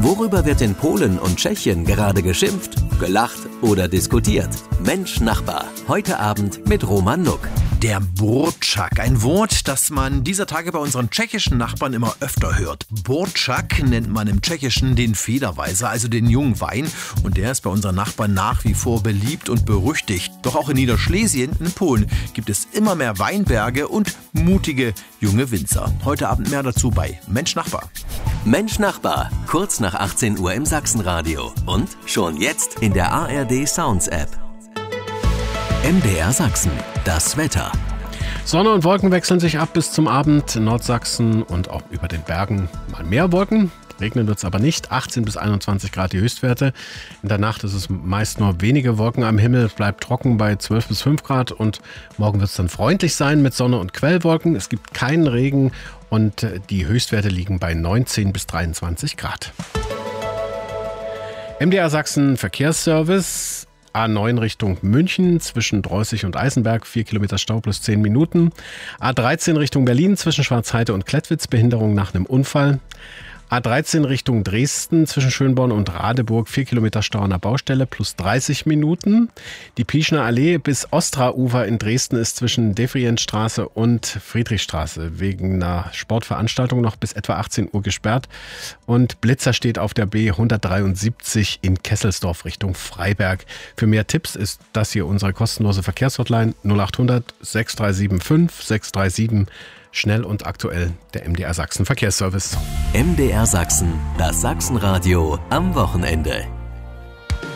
Worüber wird in Polen und Tschechien gerade geschimpft, gelacht oder diskutiert? Mensch Nachbar, heute Abend mit Roman Nuck. Der Burčak, ein Wort, das man dieser Tage bei unseren tschechischen Nachbarn immer öfter hört. Burčak nennt man im Tschechischen den Federweißer, also den jungen Wein. Und der ist bei unseren Nachbarn nach wie vor beliebt und berüchtigt. Doch auch in Niederschlesien, in Polen, gibt es immer mehr Weinberge und mutige junge Winzer. Heute Abend mehr dazu bei Mensch Nachbar. Mensch Nachbar, kurz nach 18 Uhr im Sachsenradio. Und schon jetzt in der ARD Sounds App. MDR Sachsen, das Wetter. Sonne und Wolken wechseln sich ab bis zum Abend. In Nordsachsen und auch über den Bergen mal mehr Wolken. Regnen wird es aber nicht. 18 bis 21 Grad die Höchstwerte. In der Nacht ist es meist nur wenige Wolken am Himmel. Es bleibt trocken bei 12 bis 5 Grad. Und morgen wird es dann freundlich sein mit Sonne und Quellwolken. Es gibt keinen Regen und die Höchstwerte liegen bei 19 bis 23 Grad. MDR Sachsen Verkehrsservice. A9 Richtung München zwischen Dreußig und Eisenberg, 4 Kilometer Stau plus 10 Minuten. A13 Richtung Berlin zwischen Schwarzheide und Klettwitz, Behinderung nach einem Unfall. A13 Richtung Dresden zwischen Schönborn und Radeburg, 4 Kilometer Stau an der Baustelle plus 30 Minuten. Die Pieschner Allee bis Ostra-Ufer in Dresden ist zwischen Devrient-Straße und Friedrichstraße wegen einer Sportveranstaltung noch bis etwa 18 Uhr gesperrt. Und Blitzer steht auf der B173 in Kesselsdorf Richtung Freiberg. Für mehr Tipps ist das hier unsere kostenlose Verkehrshotline 0800 6375 637. Schnell und aktuell der MDR Sachsen Verkehrsservice. MDR Sachsen, das Sachsenradio am Wochenende.